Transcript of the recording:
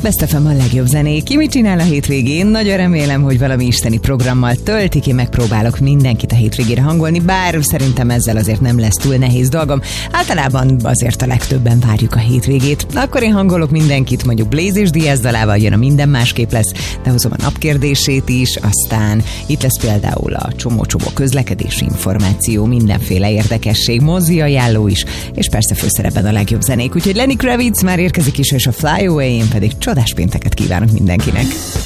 Best FM a legjobb zenék. Ki mit csinál a hétvégén? Nagyon remélem, hogy valami isteni programmal tölti ki, megpróbálok mindenkit a hétvégére hangolni, bár szerintem ezzel azért nem lesz túl nehéz dolgom. Általában azért a legtöbben várjuk a hétvégét. Akkor én hangolok mindenkit, mondjuk Blaze és Diaz dalával, jön a Minden másképp lesz, de hozom a napkérdését is, aztán itt lesz például a csomó-csomó közlekedési információ, mindenféle érdekesség, mozi ajánló is, és persze főszerepben a legjobb zenék. Úgyhogy Lenny Kravitz már érkezik is, és a Fly Away, én pedig csodás pénteket kívánok mindenkinek.